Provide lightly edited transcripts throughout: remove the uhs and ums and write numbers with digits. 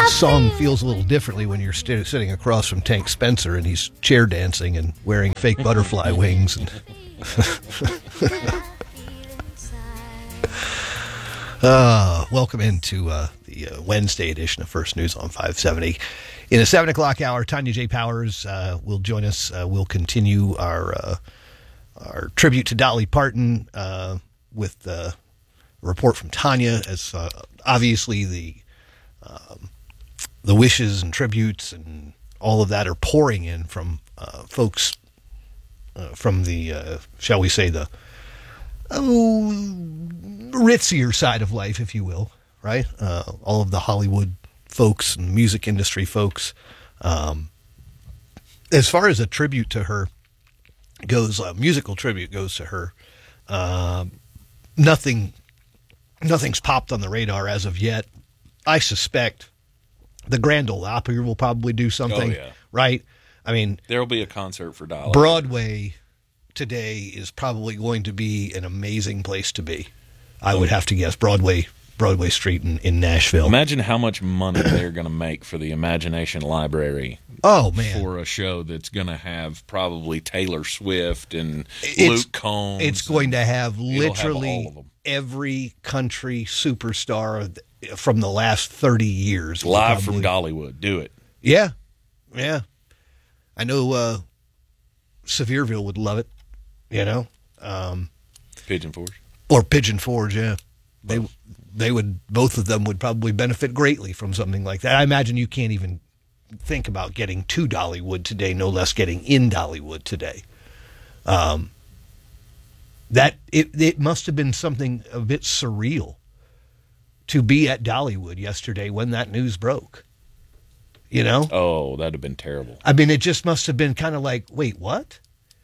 song feels a little differently when you're sitting across from Tank Spencer and he's chair dancing and wearing fake butterfly wings. And welcome into the Wednesday edition of First News on 570. In the 7 o'clock hour, Tanya J. Powers will join us. We'll continue our tribute to Dolly Parton with a report from Tanya, as obviously the wishes and tributes and all of that are pouring in from folks from the, shall we say, the ritzier side of life, if you will, right? All of the Hollywood folks and music industry folks. As far as a tribute to her goes, a musical tribute goes to her, nothing's popped on the radar as of yet. I suspect the Grand Ole Opry will probably do something, right? I mean, there'll be a concert for Dolly. Broadway today is probably going to be an amazing place to be. I would have to guess Broadway Street in Nashville. Imagine how much money they're going to make for the Imagination Library. Oh, man. For a show that's going to have probably Taylor Swift and Luke Combs. It's going to have literally every country superstar from the last 30 years. Live from Dollywood. Do it. Yeah. Yeah. I know Sevierville would love it, you know. Pigeon Forge. Or Pigeon Forge, yeah. They would, both of them would probably benefit greatly from something like that. I imagine you can't even think about getting to Dollywood today, no less getting in Dollywood today. That it must have been something a bit surreal to be at Dollywood yesterday when that news broke. You know? Oh, that'd have been terrible. I mean, it just must have been kind of like, wait, what?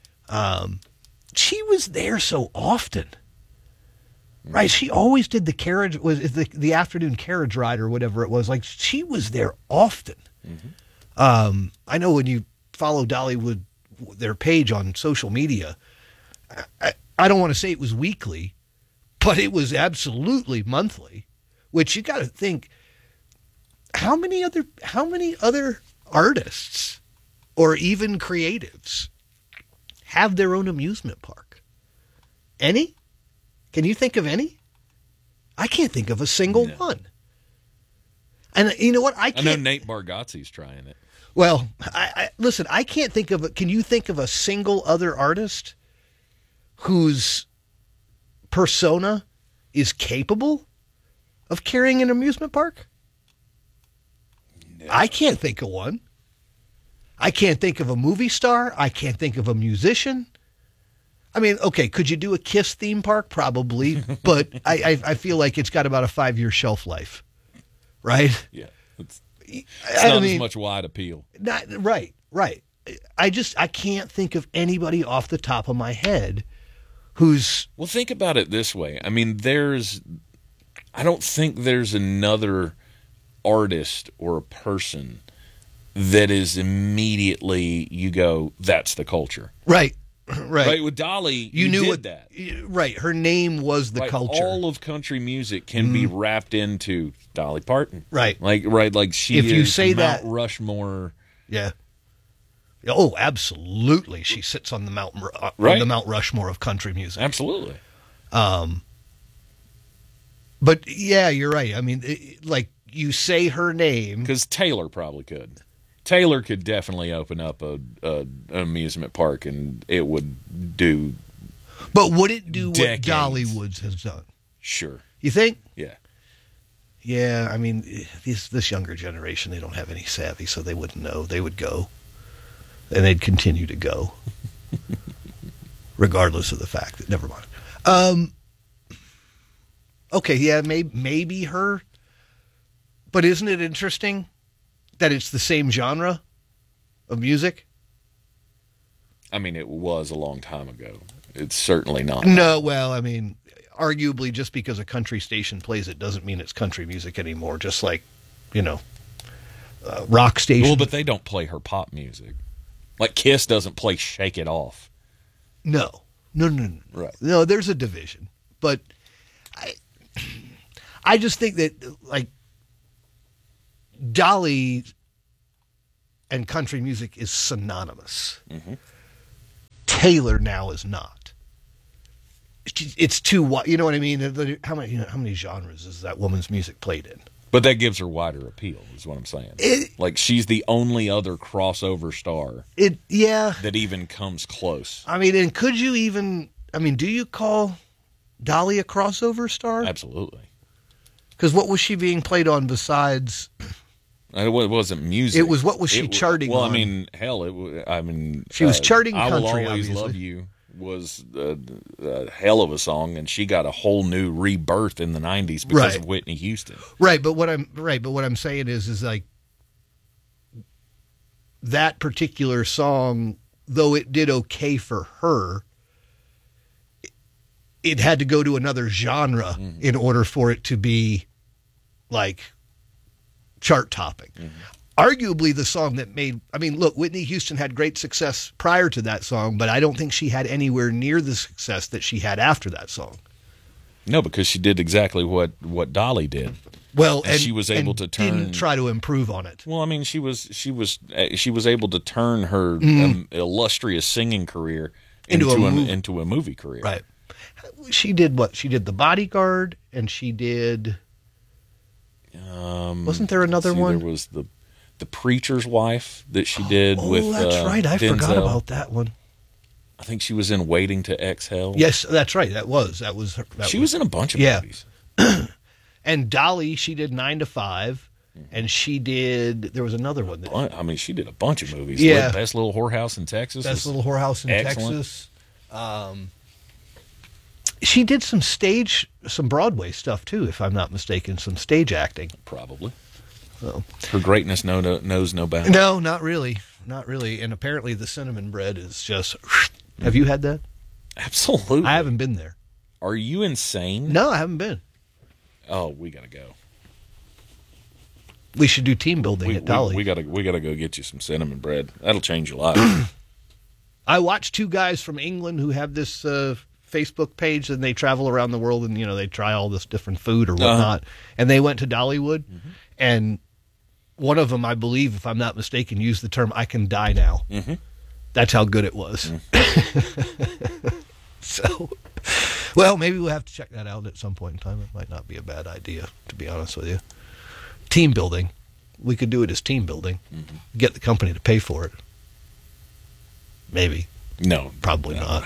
She was there so often. Right, she always did the carriage, was the afternoon carriage ride or whatever it was. Like, she was there often. Mm-hmm. I know when you follow Dollywood, their page on social media, I don't want to say it was weekly, but it was absolutely monthly. Which you got to think, how many other artists or even creatives have their own amusement park? Any? Can you think of any? I can't think of a single one. And you know what? I know Nate Bargatze's trying it. Well, listen, I can't think of it. Can you think of a single other artist whose persona is capable of carrying an amusement park? No. I can't think of one. I can't think of a movie star. I can't think of a musician. I mean, okay, could you do a Kiss theme park? Probably, but I feel like it's got about a 5-year shelf life, right? Yeah, it's not as much wide appeal. Right. I can't think of anybody off the top of my head who's... Well, think about it this way. I mean, I don't think there's another artist or a person that is immediately, you go, that's the culture. Right. Right, with Dolly, you knew did that. Right, her name was the culture. All of country music can be wrapped into Dolly Parton. Right, like she. If you say Mount that, Rushmore. Yeah. Oh, absolutely. She sits on the Mount Rushmore of country music. Absolutely. But yeah, you're right. I mean, like you say her name because Taylor probably could. Taylor could definitely open up an amusement park, and it would do. But would it do decades. What Dollywood has done? Sure. You think? Yeah. Yeah, I mean, this younger generation, they don't have any savvy, so they wouldn't know. They would go, and they'd continue to go, regardless of the fact that. Never mind. Okay, yeah, maybe her. But isn't it interesting that it's the same genre of music? I mean, it was a long time ago. It's certainly not. No, well, I mean, arguably just because a country station plays it doesn't mean it's country music anymore, just like, rock station. Well, but they don't play her pop music. Like Kiss doesn't play Shake It Off. No. Right. No, there's a division. But I just think that, like, Dolly and country music is synonymous. Mm-hmm. Taylor now is not. It's too wide. You know what I mean? How many genres is that woman's music played in? But that gives her wider appeal, is what I'm saying. Like, she's the only other crossover star that even comes close. I mean, and could you even, do you call Dolly a crossover star? Absolutely. Because what was she being played on besides? It wasn't music. It was, what was she charting on? Well, I mean, hell, she was charting I country, Will Always obviously. Love You was a hell of a song, and she got a whole new rebirth in the 90s because of Whitney Houston. Right, but what I'm saying is like that particular song, though it did okay for her, it had to go to another genre in order for it to be like chart topping. Arguably the song that look, Whitney Houston had great success prior to that song, but I don't think she had anywhere near the success that she had after that song. No, because she did exactly what Dolly did. Well, and she was able to turn. Didn't try to improve on it. Well, I mean, she was able to turn her illustrious singing career into a movie career. Right. She did what? She did The Bodyguard, and she did. Wasn't there another one? There was the Preacher's Wife that she did with. Oh, that's right. I Denzel. forgot about that one. I think she was in Waiting to Exhale. Yes, that's right. That was her. She was in a bunch of movies. And Dolly, she did 9 to 5, and she did. There was another one. She did a bunch of movies. Yeah, Best Little Whorehouse in Texas. Best Little Whorehouse in excellent. Texas. She did some Broadway stuff too, if I'm not mistaken. Some stage acting, probably. Oh. Her greatness knows no bounds. No, not really. And apparently, the cinnamon bread is just. Have you had that? Absolutely. I haven't been there. Are you insane? No, I haven't been. Oh, we gotta go. We should do team building at Dolly. We gotta go get you some cinnamon bread. That'll change your life. I watched two guys from England who have this Facebook page, and they travel around the world, and they try all this different food or whatnot. And they went to Dollywood, and one of them, I believe, if I'm not mistaken, used the term "I can die now." That's how good it was. So, well, maybe we'll have to check that out at some point in time. It might not be a bad idea, to be honest with you. Team building. We could do it as team building. Get the company to pay for it. Maybe. No. Probably not.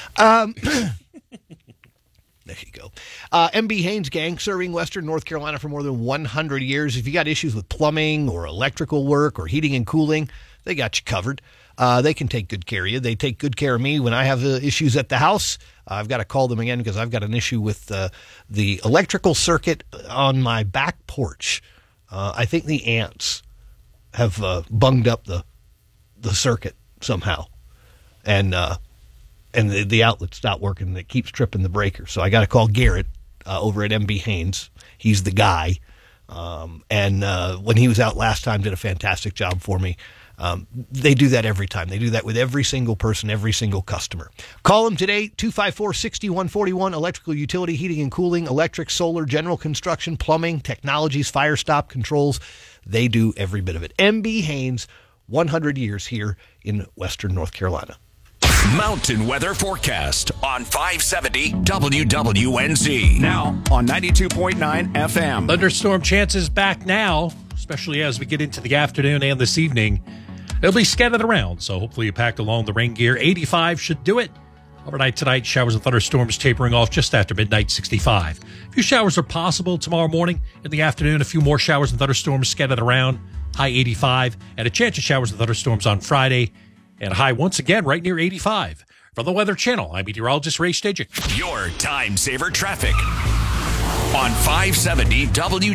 There you go. MB Haynes Gang, serving Western North Carolina for more than 100 years. If you got issues with plumbing or electrical work or heating and cooling, they got you covered. They can take good care of you. They take good care of me when I have issues at the house. I've got to call them again because I've got an issue with the electrical circuit on my back porch. I think the ants have bunged up the circuit somehow, and the outlet stopped working, and it keeps tripping the breaker. So I got to call Garrett over at MB Haynes. He's the guy, and when he was out last time, did a fantastic job for me. They do that every time. They do that with every single person, every single customer. Call them today, 254-6141, electrical utility, heating and cooling, electric, solar, general construction, plumbing, technologies, fire stop controls. They do every bit of it. MB Haynes, 100 years here in Western North Carolina. Mountain weather forecast on 570 WWNZ. Now on 92.9 FM. Thunderstorm chances back now, especially as we get into the afternoon and this evening. It'll be scattered around, so hopefully you packed along the rain gear. 85 should do it. Overnight tonight, showers and thunderstorms tapering off just after midnight, 65. A few showers are possible tomorrow morning. In the afternoon, a few more showers and thunderstorms scattered around, high 85. And a chance of showers and thunderstorms on Friday, and a high once again right near 85. From the Weather Channel, I'm meteorologist Ray Stajic. Your time saver traffic on 570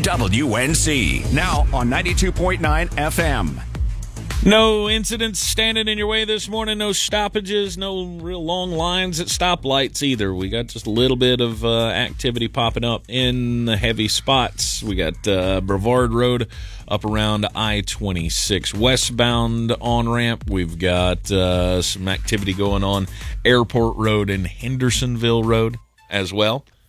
WWNC. Now on 92.9 FM. No incidents standing in your way this morning. No stoppages. No real long lines at stoplights either. We got just a little bit of activity popping up in the heavy spots. We got Brevard Road up around I-26 westbound on-ramp. We've got some activity going on Airport Road and Hendersonville Road as well.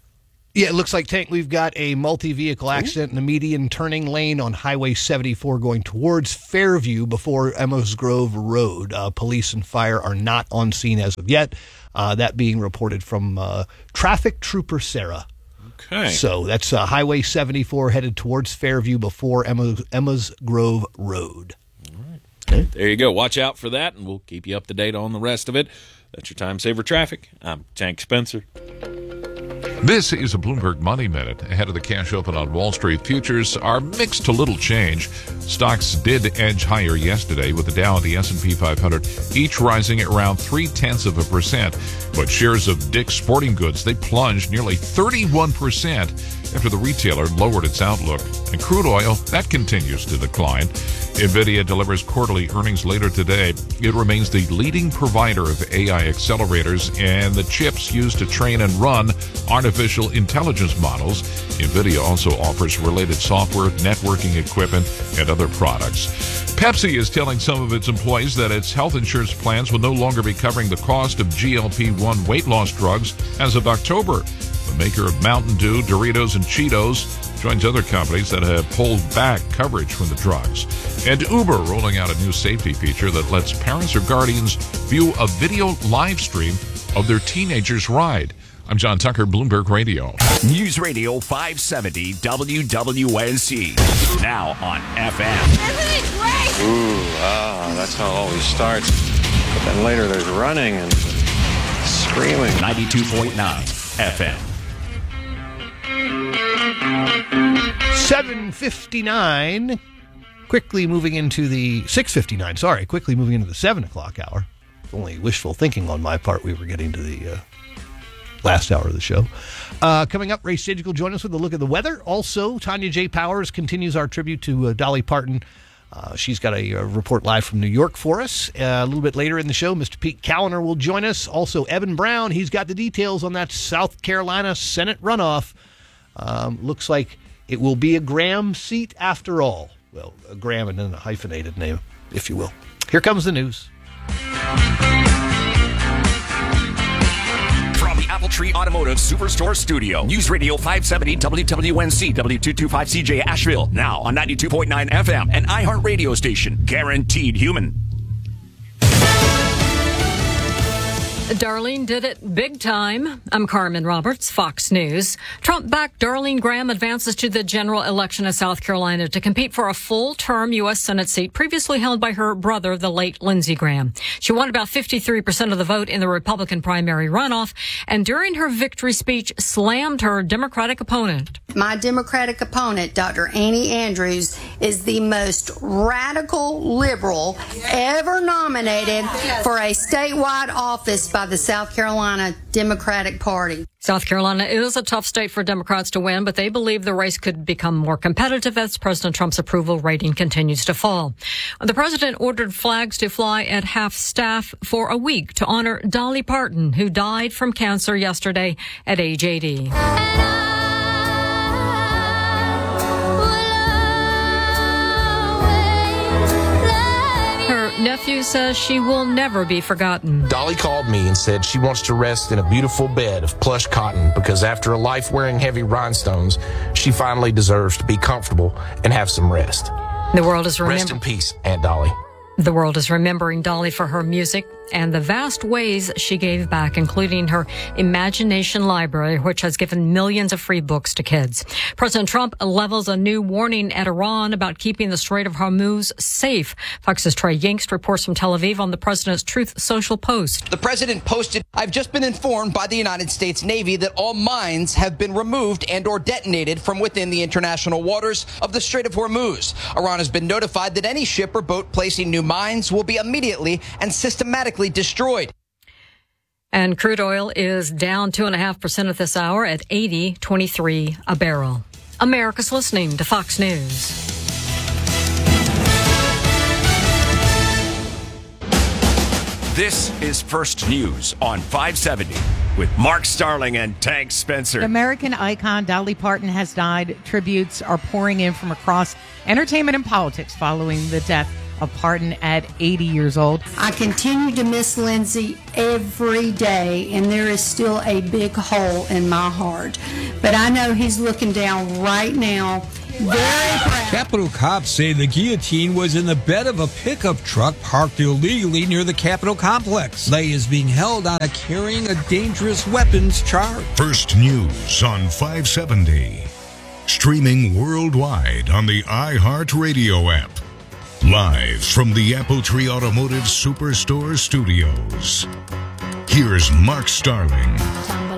Yeah, it looks like, Tank, we've got a multi-vehicle accident in the median turning lane on Highway 74 going towards Fairview before Emmons Grove Road. Police and fire are not on scene as of yet. That being reported from Traffic Trooper Sarah. Okay. So that's Highway 74 headed towards Fairview before Emmons Grove Road. All right. Okay. There you go. Watch out for that, and we'll keep you up to date on the rest of it. That's your Time Saver Traffic. I'm Tank Spencer. This is a Bloomberg Money Minute. Ahead of the cash open on Wall Street, futures are mixed to little change. Stocks did edge higher yesterday, with the Dow and the S&P 500 each rising at around 0.3%. But shares of Dick's Sporting Goods, they plunged nearly 31% after the retailer lowered its outlook. And crude oil, that continues to decline. NVIDIA delivers quarterly earnings later today. It remains the leading provider of AI accelerators and the chips used to train and run artificial intelligence models. NVIDIA also offers related software, networking equipment, and other products. Pepsi is telling some of its employees that its health insurance plans will no longer be covering the cost of GLP-1 weight loss drugs as of October. The maker of Mountain Dew, Doritos, and Cheetos joins other companies that have pulled back coverage from the drugs. And Uber rolling out a new safety feature that lets parents or guardians view a video live stream of their teenager's ride. I'm John Tucker, Bloomberg Radio. News Radio 570 WWNC. Now on FM. Isn't it great? Ooh, that's how it always starts. But then later there's running and screaming. 92.9 FM. 7:59. Quickly moving into the 6:59. Sorry, quickly moving into the 7 o'clock hour. Only wishful thinking on my part. We were getting to the last hour of the show. Coming up, Ray Stagik will join us with a look at the weather. Also, Tanya J. Powers continues our tribute to Dolly Parton. She's got a report live from New York for us. A little bit later in the show, Mr. Pete Callender will join us. Also, Evan Brown, he's got the details on that South Carolina Senate runoff. Looks like it will be a Graham seat after all. Well, a Graham and then a hyphenated name, if you will. Here comes the news. From the Appletree Automotive Superstore Studio, News Radio 570 WWNC, W225CJ Asheville, now on 92.9 FM, and iHeart Radio Station, guaranteed human. Darlene did it big time. I'm Carmen Roberts, Fox News. Trump-backed Darlene Graham advances to the general election of South Carolina to compete for a full-term U.S. Senate seat previously held by her brother, the late Lindsey Graham. She won about 53% of the vote in the Republican primary runoff, and during her victory speech, slammed her Democratic opponent. My Democratic opponent, Dr. Annie Andrews, is the most radical liberal ever nominated for a statewide office by the South Carolina Democratic Party. South Carolina is a tough state for Democrats to win, but they believe the race could become more competitive as President Trump's approval rating continues to fall. The president ordered flags to fly at half staff for a week to honor Dolly Parton, who died from cancer yesterday at age 80. Nephew says she will never be forgotten. Dolly called me and said she wants to rest in a beautiful bed of plush cotton because after a life wearing heavy rhinestones, she finally deserves to be comfortable and have some rest. The world is Rest in peace, Aunt Dolly. The world is remembering Dolly for her music and the vast ways she gave back, including her Imagination Library, which has given millions of free books to kids. President Trump levels a new warning at Iran about keeping the Strait of Hormuz safe. Fox's Trey Yingst reports from Tel Aviv on the president's Truth Social post. The president posted, "I've just been informed by the United States Navy that all mines have been removed and or detonated from within the international waters of the Strait of Hormuz. Iran has been notified that any ship or boat placing new mines will be immediately and systematically destroyed." And crude oil is down 2.5% at this hour at $80.23 a barrel. America's listening to Fox News. This is First News on 570 with Mark Starling and Tank Spencer. American icon Dolly Parton has died. Tributes are pouring in from across entertainment and politics following the death of Parton at 80 years old. I continue to miss Lindsay every day, and there is still a big hole in my heart. But I know he's looking down right now, very proud. Capitol cops say the guillotine was in the bed of a pickup truck parked illegally near the Capitol complex. Lay is being held on a carrying a dangerous weapons charge. First News on 570. Streaming worldwide on the iHeartRadio app. Live from the Appletree Automotive Superstore studios. Here's Mark Starling.